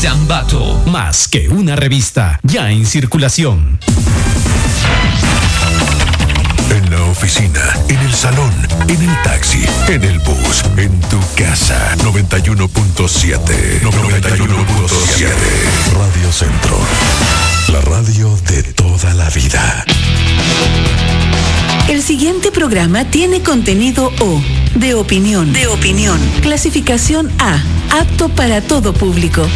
de Ambato. Más que una revista, ya en circulación. En la oficina, en el salón, en el taxi, en el bus, en tu casa. 91.7. 91.7. Radio Centro. La radio de toda la vida. El siguiente programa tiene contenido O, de opinión. Clasificación A, apto para todo público.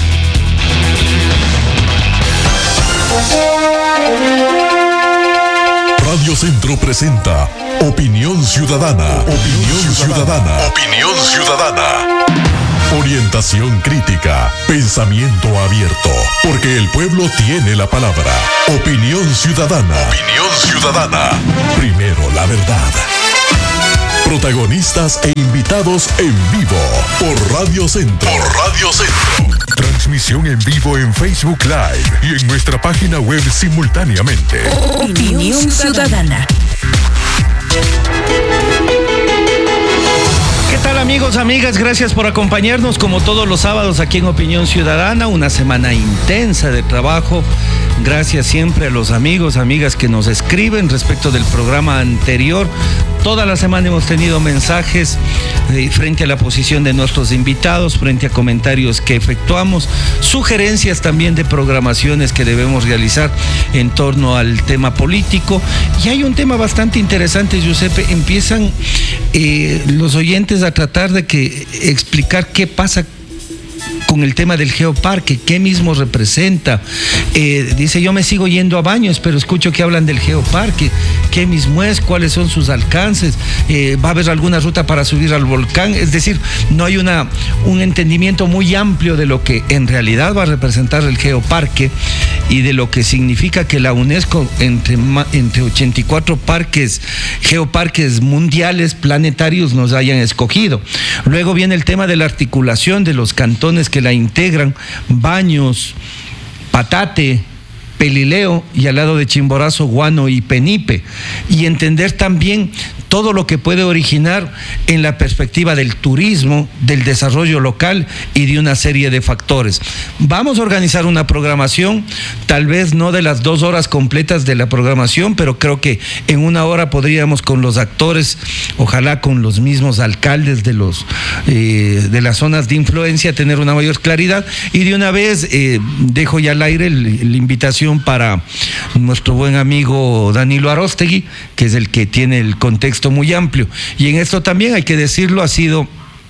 Radio Centro presenta Opinión Ciudadana. Opinión Ciudadana. Opinión Ciudadana. Orientación crítica, pensamiento abierto, porque el pueblo tiene la palabra. Opinión Ciudadana. Opinión Ciudadana. Primero la verdad. Protagonistas e invitados en vivo por Radio Centro. Transmisión en vivo en Facebook Live y en nuestra página web simultáneamente. Opinión Ciudadana. ¿Qué tal, amigos, amigas? Gracias por acompañarnos como todos los sábados aquí en Opinión Ciudadana, una semana intensa de trabajo. Gracias siempre a los amigos, amigas que nos escriben respecto del programa anterior. Toda la semana hemos tenido mensajes frente a la posición de nuestros invitados, frente a comentarios que efectuamos, sugerencias también de programaciones que debemos realizar en torno al tema político. Y hay un tema bastante interesante, Giuseppe. Empiezan los oyentes a tratar de explicar qué pasa con el tema del geoparque, qué mismo representa. Dice, yo me sigo yendo a Baños, pero escucho que hablan del geoparque. ¿Qué mismo es? ¿Cuáles son sus alcances? ¿Va a haber alguna ruta para subir al volcán? Es decir, no hay un entendimiento muy amplio de lo que en realidad va a representar el geoparque y de lo que significa que la UNESCO entre 84 geoparques mundiales, planetarios, nos hayan escogido. Luego viene el tema de la articulación de los cantones que la integran: Baños, Patate, Pelileo, y al lado de Chimborazo, Guano y Penipe, y entender también todo lo que puede originar en la perspectiva del turismo, del desarrollo local y de una serie de factores. Vamos a organizar una programación, tal vez no de las 2 horas completas de la programación, pero creo que en 1 hora podríamos, con los actores, ojalá con los mismos alcaldes de las zonas de influencia, tener una mayor claridad. Y de una vez dejo ya al aire la invitación para nuestro buen amigo Danilo Aróstegui, que es el que tiene el contexto muy amplio. Y en esto también hay que decirlo, ha sido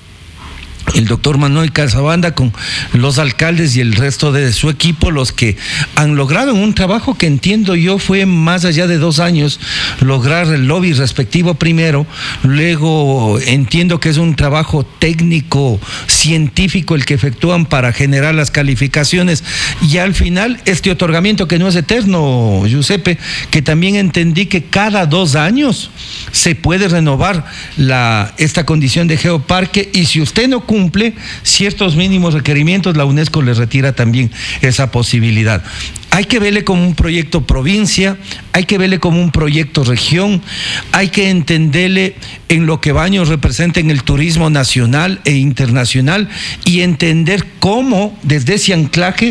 el doctor Manuel Casabanda con los alcaldes y el resto de su equipo los que han logrado un trabajo que entiendo yo fue más allá de 2 años, lograr el lobby respectivo primero, luego entiendo que es un trabajo técnico, científico el que efectúan para generar las calificaciones, y al final este otorgamiento que no es eterno, Giuseppe, que también entendí que cada 2 años se puede renovar esta condición de geoparque, y si usted no cumple ciertos mínimos requerimientos, la UNESCO le retira también esa posibilidad. Hay que verle como un proyecto provincia, hay que verle como un proyecto región, hay que entenderle en lo que Baños representa en el turismo nacional e internacional, y entender cómo desde ese anclaje,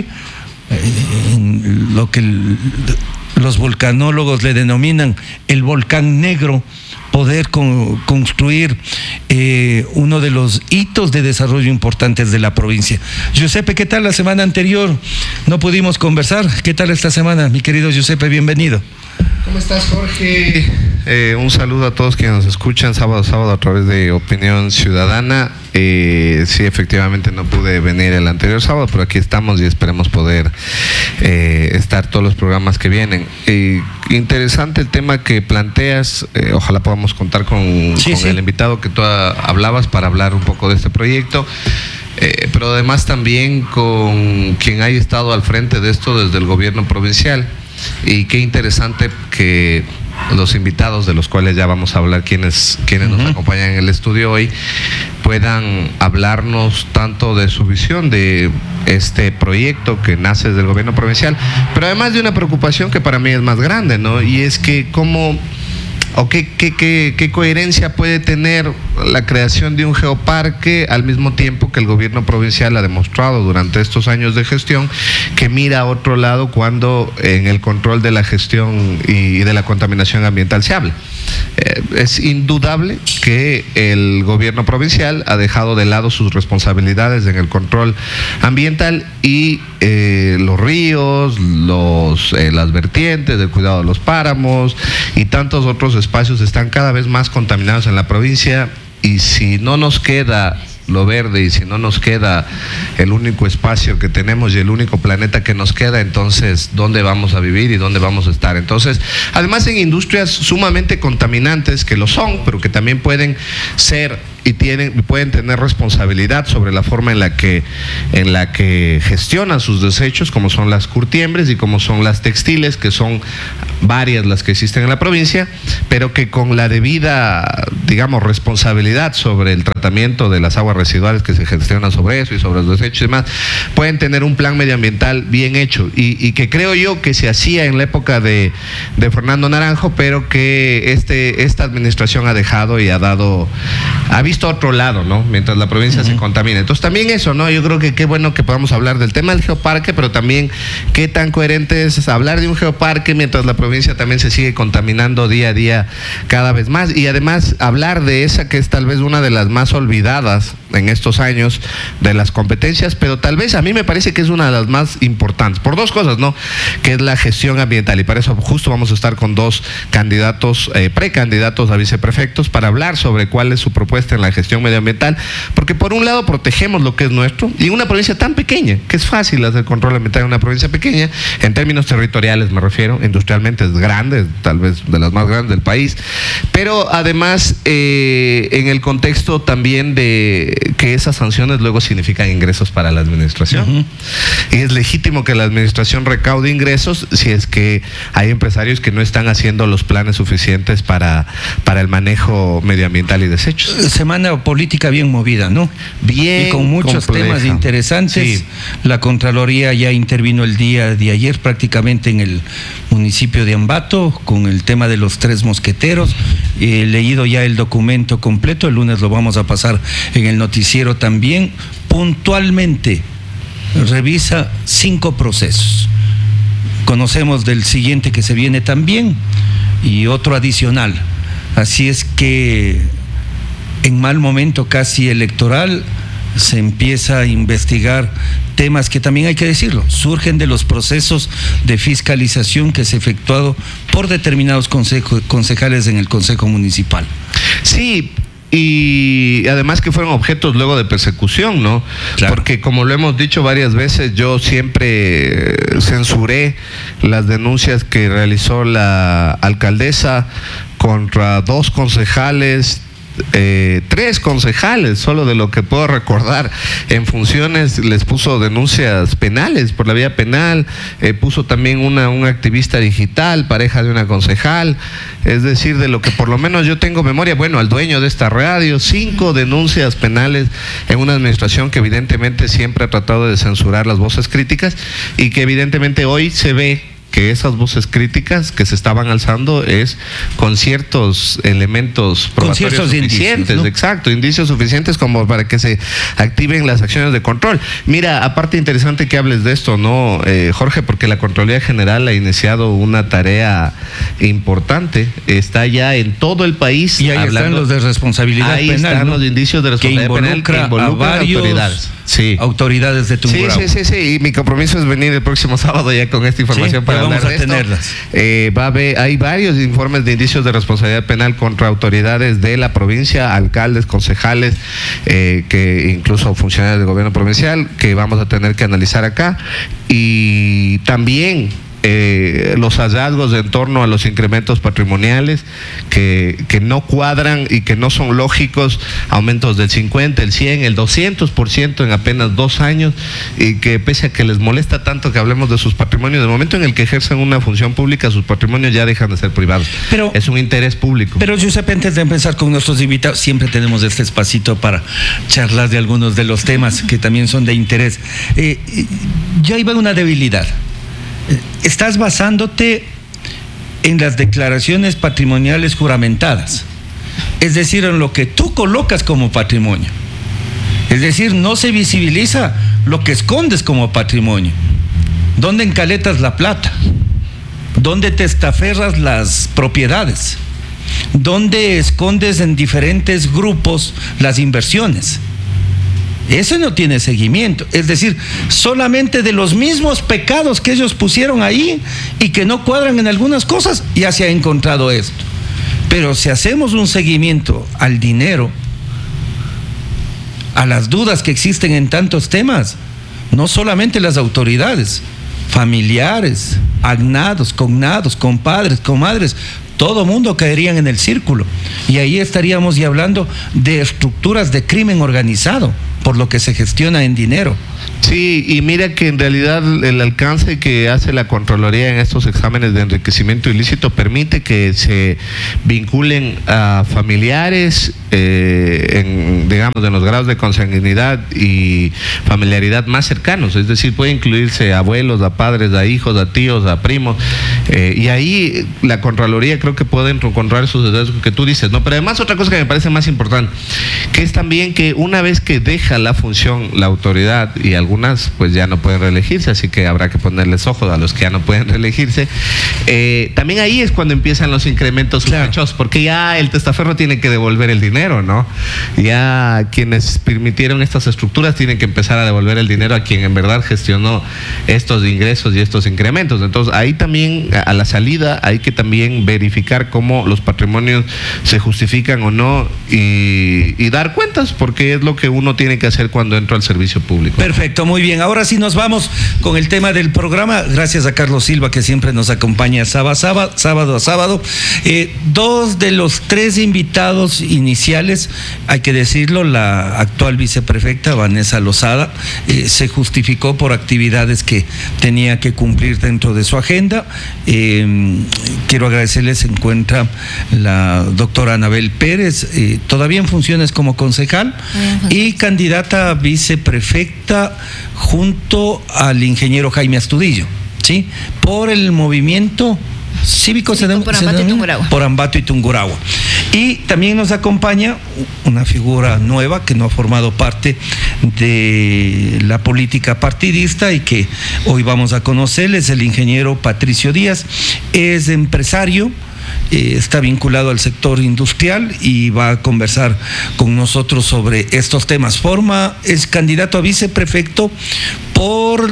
en lo que los volcanólogos le denominan el volcán negro, poder construir uno de los hitos de desarrollo importantes de la provincia. Giuseppe, ¿qué tal la semana anterior? No pudimos conversar. ¿Qué tal esta semana, mi querido Giuseppe? Bienvenido. ¿Cómo estás, Jorge? Un saludo a todos quienes nos escuchan sábado a través de Opinión Ciudadana. Sí, efectivamente no pude venir el anterior sábado, pero aquí estamos y esperemos poder estar todos los programas que vienen. Interesante el tema que planteas. Ojalá podamos contar con el invitado que tú hablabas para hablar un poco de este proyecto. Pero además también con quien haya estado al frente de esto desde el gobierno provincial. Y qué interesante que los invitados, de los cuales ya vamos a hablar, quienes nos acompañan en el estudio hoy, puedan hablarnos tanto de su visión de este proyecto que nace desde el gobierno provincial, pero además de una preocupación que para mí es más grande, ¿no? Y es que cómo ¿O qué coherencia puede tener la creación de un geoparque al mismo tiempo que el gobierno provincial ha demostrado durante estos años de gestión que mira a otro lado cuando en el control de la gestión y de la contaminación ambiental se habla? Es indudable que el gobierno provincial ha dejado de lado sus responsabilidades en el control ambiental y los ríos, las vertientes, el cuidado de los páramos y tantos otros espacios están cada vez más contaminados en la provincia, y si no nos queda lo verde y si no nos queda el único espacio que tenemos y el único planeta que nos queda, entonces ¿dónde vamos a vivir y dónde vamos a estar? Entonces, además en industrias sumamente contaminantes, que lo son, pero que también pueden ser y pueden tener responsabilidad sobre la forma en la que gestionan sus desechos, como son las curtiembres y como son las textiles, que son varias las que existen en la provincia, pero que con la debida, digamos, responsabilidad sobre el tratamiento de las aguas residuales que se gestionan sobre eso y sobre los desechos y demás, pueden tener un plan medioambiental bien hecho y que creo yo que se hacía en la época de Fernando Naranjo, pero que esta administración ha dejado y ha visto otro lado, ¿no? Mientras la provincia se contamina. Entonces también eso, ¿no? Yo creo que qué bueno que podamos hablar del tema del geoparque, pero también qué tan coherente es hablar de un geoparque mientras la provincia también se sigue contaminando día a día cada vez más, y además hablar de esa que es tal vez una de las más olvidadas en estos años de las competencias, pero tal vez a mí me parece que es una de las más importantes, por dos cosas, ¿no? Que es la gestión ambiental, y para eso justo vamos a estar con dos candidatos, precandidatos a viceprefectos, para hablar sobre cuál es su propuesta en la gestión medioambiental, porque por un lado protegemos lo que es nuestro, y en una provincia tan pequeña, que es fácil hacer control ambiental en una provincia pequeña, en términos territoriales me refiero, industrialmente es grande, tal vez de las más grandes del país, pero además en el contexto también de que esas sanciones luego significan ingresos para la administración. Y es legítimo que la administración recaude ingresos si es que hay empresarios que no están haciendo los planes suficientes para el manejo medioambiental y desechos. Semana política bien movida, ¿no? Bien, y con muchos compleja. temas interesantes. Sí. La Contraloría ya intervino el día de ayer prácticamente en el municipio de Ambato con el tema de los 3 mosqueteros. He leído ya el documento completo, el lunes lo vamos a pasar en el noticiero también. Puntualmente revisa 5 procesos. Conocemos del siguiente que se viene también y otro adicional. Así es que en mal momento casi electoral se empieza a investigar temas que también hay que decirlo, surgen de los procesos de fiscalización que se ha efectuado por determinados concejales en el Consejo Municipal. Sí, y además que fueron objetos luego de persecución, ¿no? Claro. Porque como lo hemos dicho varias veces, yo siempre censuré las denuncias que realizó la alcaldesa contra 2 concejales, 3 concejales, solo de lo que puedo recordar, en funciones les puso denuncias penales por la vía penal, puso también un activista digital, pareja de una concejal, es decir, de lo que por lo menos yo tengo memoria, bueno, al dueño de esta radio, 5 denuncias penales en una administración que evidentemente siempre ha tratado de censurar las voces críticas y que evidentemente hoy se ve que esas voces críticas que se estaban alzando es con ciertos elementos probatorios suficientes, indicios, ¿no? Exacto, indicios suficientes como para que se activen las acciones de control. Mira, aparte interesante que hables de esto, ¿no, Jorge? Porque la Contraloría General ha iniciado una tarea importante, está ya en todo el país. Y ahí están los de responsabilidad ahí penal, están, ¿no? Los indicios de responsabilidad penal que involucran a varios autoridades. Sí. Autoridades de Tungurahua. Sí, y mi compromiso es venir el próximo sábado ya con esta información para vamos hablar a de tenerlas. Hay varios informes de indicios de responsabilidad penal contra autoridades de la provincia, alcaldes, concejales, que incluso funcionarios del gobierno provincial, que vamos a tener que analizar acá, y también los hallazgos en torno a los incrementos patrimoniales que no cuadran y que no son lógicos, aumentos del 50, el 100, el 200% en apenas 2 años, y que pese a que les molesta tanto que hablemos de sus patrimonios, del momento en el que ejercen una función pública, sus patrimonios ya dejan de ser privados. Pero es un interés público. Pero Giuseppe, antes de empezar con nuestros invitados, siempre tenemos este espacito para charlar de algunos de los temas que también son de interés. Yo iba a una debilidad. Estás basándote en las declaraciones patrimoniales juramentadas, es decir, en lo que tú colocas como patrimonio. Es decir, no se visibiliza lo que escondes como patrimonio. ¿Dónde encaletas la plata? ¿Dónde te estaferras las propiedades? ¿Dónde escondes en diferentes grupos las inversiones? Eso no tiene seguimiento. Es decir, solamente de los mismos pecados que ellos pusieron ahí y que no cuadran en algunas cosas, ya se ha encontrado esto. Pero si hacemos un seguimiento al dinero, a las dudas que existen en tantos temas, no solamente las autoridades, familiares, agnados, cognados, compadres, comadres, todo mundo caerían en el círculo. Y ahí estaríamos ya hablando de estructuras de crimen organizado, por lo que se gestiona en dinero. Sí, y mira que en realidad el alcance que hace la Contraloría en estos exámenes de enriquecimiento ilícito permite que se vinculen a familiares digamos, en los grados de consanguinidad y familiaridad más cercanos, es decir, puede incluirse a abuelos, a padres, a hijos, a tíos, a primos, y ahí la Contraloría creo que puede encontrar esos detalles que tú dices, ¿no? Pero además otra cosa que me parece más importante, que es también que una vez que deja la función la autoridad, y algunas pues ya no pueden reelegirse, así que habrá que ponerles ojos a los que ya no pueden reelegirse, también ahí es cuando empiezan los incrementos sospechosos, porque ya el testaferro tiene que devolver el dinero, ¿no? Ya quienes permitieron estas estructuras tienen que empezar a devolver el dinero a quien en verdad gestionó estos ingresos y estos incrementos. Entonces ahí también a la salida hay que también verificar cómo los patrimonios se justifican o no y dar cuentas, porque es lo que uno tiene que hacer cuando entra al servicio público. Perfecto, muy bien. Ahora sí nos vamos con el tema del programa. Gracias a Carlos Silva, que siempre nos acompaña sábado a sábado. Dos de los tres invitados iniciales, hay que decirlo, la actual viceprefecta Vanessa Lozada se justificó por actividades que tenía que cumplir dentro de su agenda. Quiero agradecerles, se encuentra la doctora Anabel Pérez, todavía en funciones como concejal y candidata a viceprefecta junto al ingeniero Jaime Astudillo, ¿sí? Por el movimiento cívico por Ambato y Tungurahua. Y también nos acompaña una figura nueva que no ha formado parte de la política partidista y que hoy vamos a conocer, es el ingeniero Patricio Díaz. Es empresario, está vinculado al sector industrial y va a conversar con nosotros sobre estos temas. Es candidato a viceprefecto por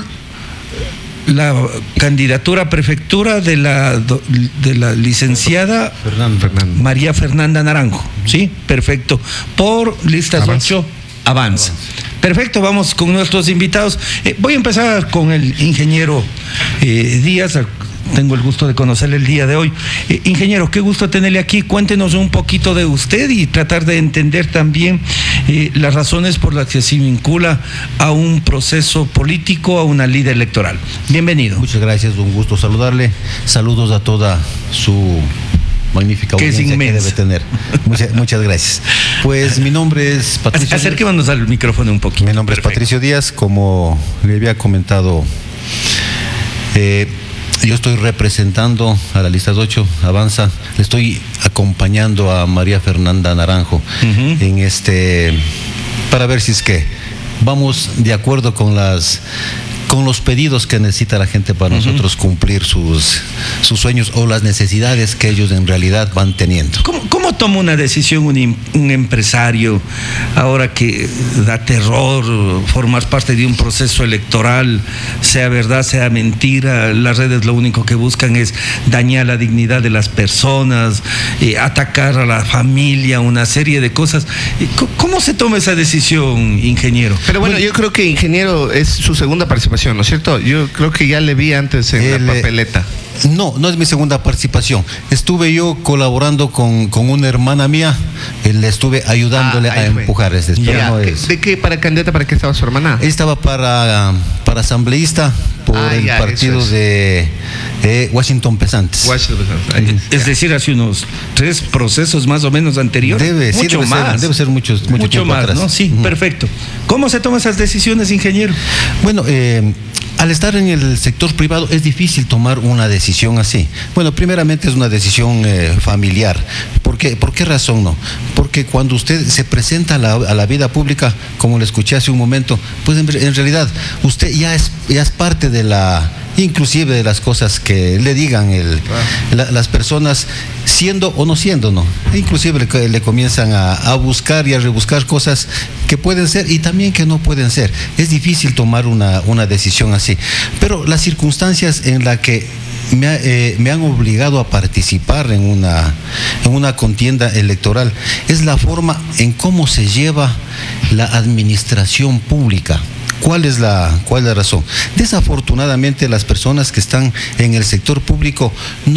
la candidatura a prefectura de la licenciada María Fernanda Naranjo, ¿sí? Perfecto. Por listas 8, Avanza. Perfecto, vamos con nuestros invitados. Voy a empezar con el ingeniero Díaz. Tengo el gusto de conocerle el día de hoy. Ingeniero, qué gusto tenerle aquí. Cuéntenos un poquito de usted y tratar de entender también las razones por las que se vincula a un proceso político, a una lid electoral. Bienvenido. Muchas gracias, un gusto saludarle. Saludos a toda su magnífica audiencia que debe tener. Muchas gracias. Pues mi nombre es Patricio. Acerquémonos al micrófono un poquito. Mi nombre es Patricio Díaz, como le había comentado. Yo estoy representando a la lista 8, Avanza. Le estoy acompañando a María Fernanda Naranjo en para ver si es que vamos de acuerdo con los pedidos que necesita la gente para nosotros cumplir sus sueños o las necesidades que ellos en realidad van teniendo. ¿Cómo toma una decisión un empresario ahora que da terror formar parte de un proceso electoral, sea verdad, sea mentira? Las redes lo único que buscan es dañar la dignidad de las personas, atacar a la familia, una serie de cosas. ¿Cómo se toma esa decisión, ingeniero? Pero bueno, yo creo que ingeniero es su segunda participación, ¿no es cierto? Yo creo que ya le vi antes en la papeleta. No es mi segunda participación. Estuve yo colaborando con una hermana mía, le estuve ayudándole a empujar ¿De qué? ¿Para candidata? ¿Para qué estaba su hermana? Estaba para asambleísta por el partido de Washington Pesantes. Es decir, hace unos 3 procesos más o menos anteriores. Debe ser mucho más, atrás. ¿No? Sí, perfecto. ¿Cómo se toman esas decisiones, ingeniero? Bueno, al estar en el sector privado es difícil tomar una decisión así. Bueno, primeramente es una decisión familiar. ¿Por qué razón no? Porque cuando usted se presenta a la vida pública, como le escuché hace un momento, pues en realidad usted ya es parte de inclusive de las cosas que le digan las personas, siendo o no siendo, ¿no? Inclusive le comienzan a buscar y a rebuscar cosas que pueden ser y también que no pueden ser. Es difícil tomar una decisión así. Pero las circunstancias en las que me han obligado a participar en una contienda electoral es la forma en cómo se lleva la administración pública. ¿Cuál es la razón? Desafortunadamente las personas que están en el sector público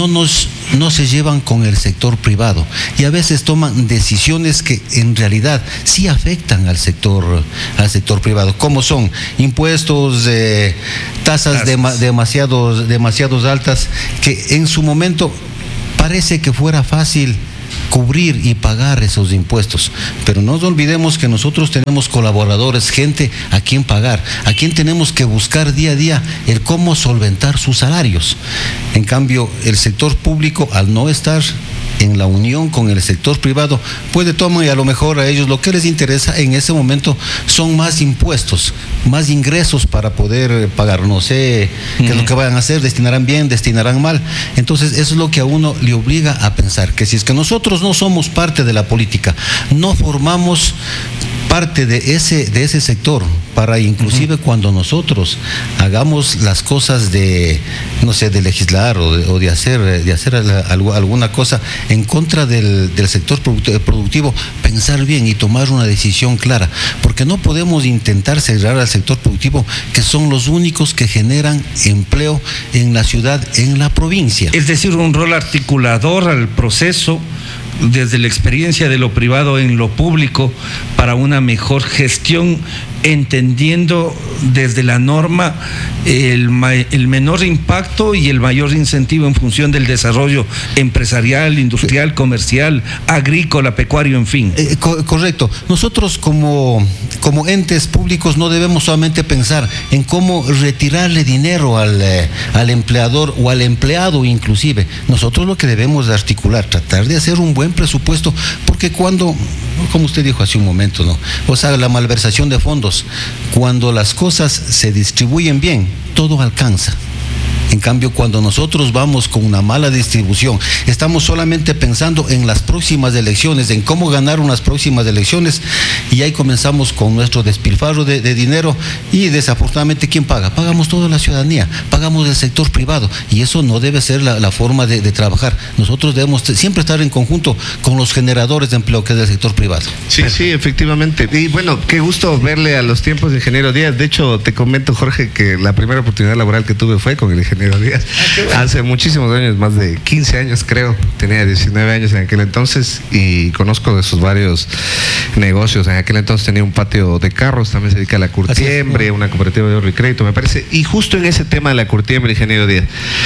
no se llevan con el sector privado y a veces toman decisiones que en realidad sí afectan al sector privado, como son impuestos, tasas demasiados altas, que en su momento parece que fuera fácil cubrir y pagar esos impuestos, pero no nos olvidemos que nosotros tenemos colaboradores, gente a quien pagar, a quien tenemos que buscar día a día el cómo solventar sus salarios. En cambio, el sector público, al no estar en la unión con el sector privado, puede tomar, y a lo mejor a ellos lo que les interesa en ese momento son más impuestos, más ingresos para poder pagar. No sé qué es lo que vayan a hacer, destinarán bien, destinarán mal. Entonces eso es lo que a uno le obliga a pensar, que si es que nosotros no somos parte de la política, no formamos parte de ese sector, para inclusive cuando nosotros hagamos las cosas de legislar o de hacer alguna cosa en contra del sector productivo, pensar bien y tomar una decisión clara, porque no podemos intentar cerrar al sector productivo, que son los únicos que generan empleo en la ciudad, en la provincia. Es decir, un rol articulador al proceso, desde la experiencia de lo privado en lo público, para una mejor gestión, entendiendo desde la norma el menor impacto y el mayor incentivo en función del desarrollo empresarial, industrial, comercial, agrícola, pecuario, en fin. Correcto. Nosotros como entes públicos no debemos solamente pensar en cómo retirarle dinero al empleador o al empleado inclusive. Nosotros lo que debemos articular, tratar de hacer un buen presupuesto, porque como usted dijo hace un momento, ¿no? O sea, la malversación de fondos, cuando las cosas se distribuyen bien, todo alcanza. En cambio, cuando nosotros vamos con una mala distribución, estamos solamente pensando en las próximas elecciones, en cómo ganar unas próximas elecciones, y ahí comenzamos con nuestro despilfarro de dinero, y desafortunadamente, ¿quién paga? Pagamos toda la ciudadanía, pagamos el sector privado, y eso no debe ser la forma de trabajar. Nosotros debemos siempre estar en conjunto con los generadores de empleo, que es el sector privado. Sí, efectivamente. Y bueno, qué gusto verle a los tiempos de ingeniero Díaz. De hecho, te comento, Jorge, que la primera oportunidad laboral que tuve fue con el ingeniero Díaz. Hace muchísimos años, más de 15 años creo, tenía 19 años en aquel entonces, y conozco de sus varios negocios. En aquel entonces tenía un patio de carros, también se dedica a la curtiembre, una cooperativa de ahorro y crédito, me parece. Y justo en ese tema de la curtiembre, ingeniero Díaz,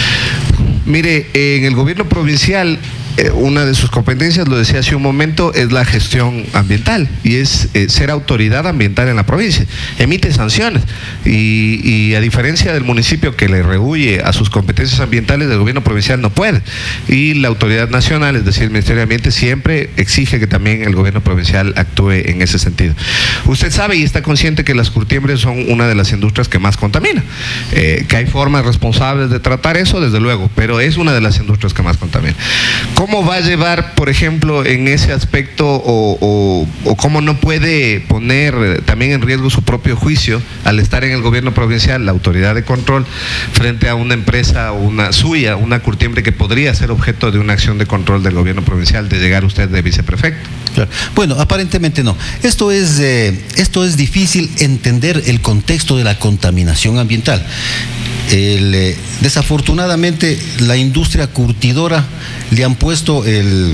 mire, en el gobierno provincial, una de sus competencias, lo decía hace un momento, es la gestión ambiental, y es ser autoridad ambiental en la provincia. Emite sanciones y a diferencia del municipio, que le rehuye a sus competencias ambientales, el gobierno provincial no puede, y la autoridad nacional, es decir, el Ministerio de Ambiente, siempre exige que también el gobierno provincial actúe en ese sentido. Usted sabe y está consciente que las curtiembres son una de las industrias que más contamina, que hay formas responsables de tratar eso, desde luego, pero es una de las industrias que más contamina. ¿Cómo va a llevar, por ejemplo, en ese aspecto, o cómo no puede poner también en riesgo su propio juicio al estar en el gobierno provincial, la autoridad de control, frente a una empresa o una curtiembre que podría ser objeto de una acción de control del gobierno provincial, de llegar usted de viceprefecto? Claro. Bueno, aparentemente no. Esto es difícil entender el contexto de la contaminación ambiental. Desafortunadamente, la industria curtidora le han puesto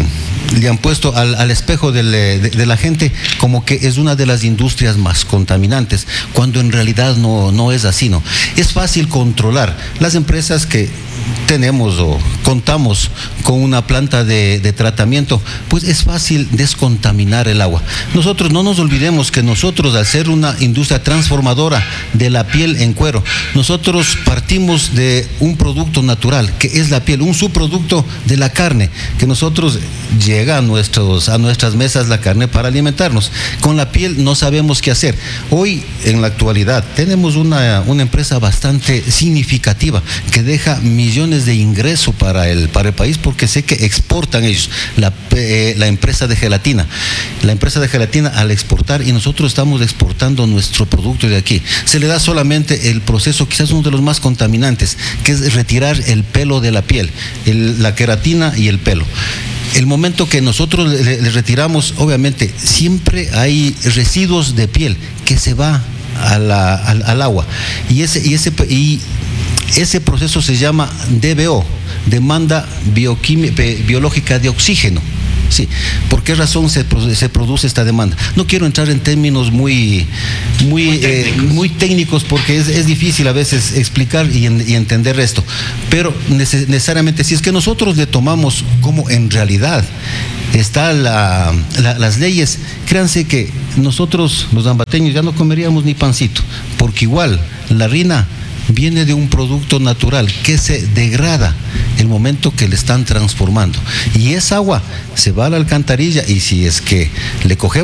al espejo de la gente como que es una de las industrias más contaminantes, cuando en realidad no es así, ¿no? Es fácil controlar. Las empresas que tenemos o contamos con una planta de tratamiento, pues es fácil descontaminar el agua. Nosotros no nos olvidemos que nosotros, al ser una industria transformadora de la piel en cuero, nosotros partimos de un producto natural, que es la piel, un subproducto de la carne, que nosotros llega a nuestras mesas la carne para alimentarnos. Con la piel no sabemos qué hacer. Hoy, en la actualidad, tenemos una empresa bastante significativa que deja millones de ingresos para el país, porque sé que exportan ellos, la empresa de gelatina. La empresa de gelatina, al exportar, y nosotros estamos exportando nuestro producto de aquí, se le da solamente el proceso, quizás uno de los más contaminantes, que es retirar el pelo de la piel, la queratina y el pelo. El momento que nosotros le retiramos, obviamente, siempre hay residuos de piel que se va al agua. Y ese proceso se llama DBO, demanda biológica de oxígeno. Sí. ¿Por qué razón se produce esta demanda? No quiero entrar en términos muy técnicos, porque es difícil a veces explicar y entender esto, pero necesariamente, si es que nosotros le tomamos como en realidad están las leyes, créanse que nosotros los ambateños ya no comeríamos ni pancito, porque igual la harina viene de un producto natural que se degrada el momento que le están transformando, y esa agua se va a la alcantarilla, y si es que le cogemos